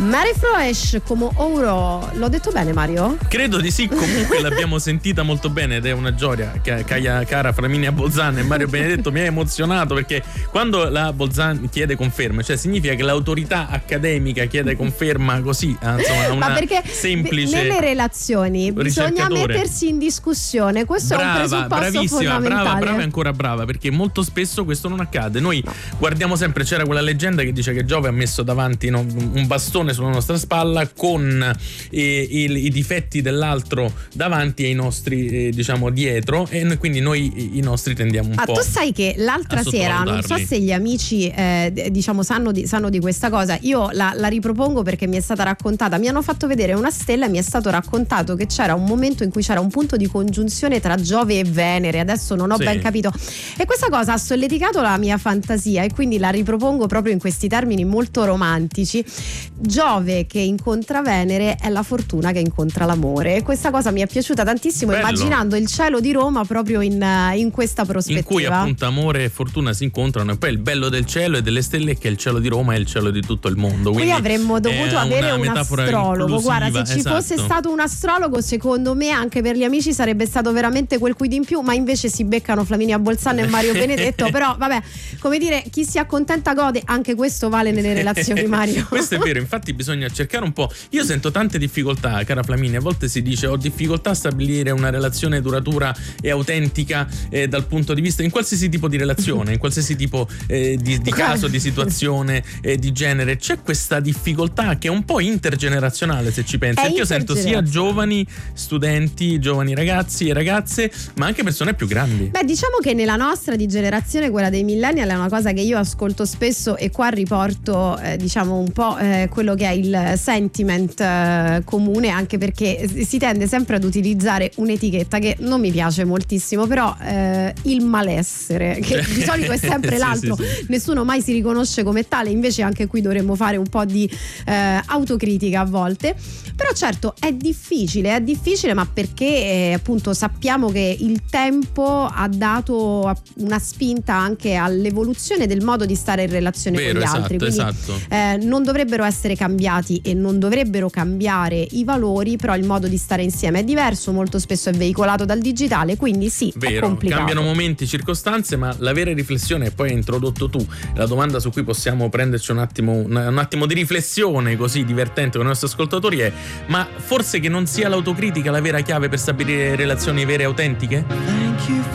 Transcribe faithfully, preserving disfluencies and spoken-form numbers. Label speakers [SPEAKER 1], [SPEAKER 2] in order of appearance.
[SPEAKER 1] Mary Froesch come Ouro, l'ho detto bene Mario?
[SPEAKER 2] Credo di sì, comunque l'abbiamo sentita molto bene ed è una gioia. Caia, cara Flaminia Bolzan e Mario Benedetto, mi ha emozionato perché quando la Bolzan chiede conferma, cioè significa che l'autorità accademica chiede conferma così, insomma, una
[SPEAKER 1] Ma perché
[SPEAKER 2] semplice
[SPEAKER 1] nelle relazioni bisogna mettersi in discussione, questo
[SPEAKER 2] brava,
[SPEAKER 1] è un presupposto
[SPEAKER 2] bravissima,
[SPEAKER 1] fondamentale.
[SPEAKER 2] brava, brava e ancora brava, perché molto spesso questo non accade. Noi no. guardiamo sempre, c'era quella leggenda che dice che Giove ha messo davanti no, un bastone sulla nostra spalla con eh, i, i difetti dell'altro davanti ai nostri eh, diciamo dietro, e quindi noi i nostri tendiamo un
[SPEAKER 1] ah,
[SPEAKER 2] po'
[SPEAKER 1] tu sai che l'altra sera, non so se gli amici eh, diciamo sanno di, sanno di questa cosa, io la, la ripropongo perché mi è stata raccontata, mi hanno fatto vedere una stella e mi è stato raccontato che c'era un momento in cui c'era un punto di congiunzione tra Giove e Venere, adesso non ho sì. ben capito, e questa cosa ha solleticato la mia fantasia e quindi la ripropongo proprio in questi termini molto romantici. Giove che incontra Venere è la fortuna che incontra l'amore, e questa cosa mi è piaciuta tantissimo. Bello. Immaginando il cielo di Roma proprio in, in questa prospettiva
[SPEAKER 2] in cui appunto amore e fortuna si incontrano, e poi il bello del cielo e delle stelle è che il cielo di Roma è il cielo di tutto il mondo.
[SPEAKER 1] Qui avremmo dovuto avere un astrologo, guarda, se ci
[SPEAKER 2] esatto.
[SPEAKER 1] fosse stato un astrologo secondo me anche per gli amici sarebbe stato veramente quel quid in più, ma invece si beccano Flaminia Bolzan e Mario Benedetto. Però vabbè, come dire, chi si accontenta gode, anche questo vale nelle relazioni, Mario.
[SPEAKER 2] Questo è vero, infatti bisogna cercare un po'. Io sento tante difficoltà, cara Flaminia, a volte si dice ho difficoltà a stabilire una relazione duratura e autentica eh, dal punto di vista in qualsiasi tipo di relazione, in qualsiasi tipo eh, di, di caso, di situazione, eh, di genere. C'è questa difficoltà che è un po' intergenerazionale, se ci pensi. Io sento sia giovani studenti, giovani ragazzi e ragazze, ma anche persone più grandi.
[SPEAKER 1] Beh, diciamo che nella nostra di generazione, quella dei millennial, è una cosa che io ascolto spesso, e qua riporto eh, diciamo un po' eh, quello che è il sentiment eh, comune, anche perché si tende sempre ad utilizzare un'etichetta che non mi piace moltissimo, però eh, il malessere, che di solito è sempre sì, l'altro, sì, sì. nessuno mai si riconosce come tale, invece anche qui dovremmo fare un po' di eh, autocritica a volte. Però certo è difficile, è difficile, ma perché eh, appunto sappiamo che il tempo ha dato una spinta anche all'evoluzione del modo di stare in relazione
[SPEAKER 2] Vero,
[SPEAKER 1] con gli
[SPEAKER 2] esatto,
[SPEAKER 1] altri, quindi
[SPEAKER 2] esatto.
[SPEAKER 1] eh, non dovrebbero essere cambiati e non dovrebbero cambiare i valori, però il modo di stare insieme è diverso, molto spesso è veicolato dal digitale, quindi sì,
[SPEAKER 2] Vero,
[SPEAKER 1] è complicato.
[SPEAKER 2] Cambiano momenti, circostanze, ma la vera riflessione, e poi hai introdotto tu la domanda su cui possiamo prenderci un attimo, un, un attimo di riflessione così divertente con i nostri ascoltatori, è: ma forse che non sia l'autocritica la vera chiave per stabilire relazioni vere e autentiche?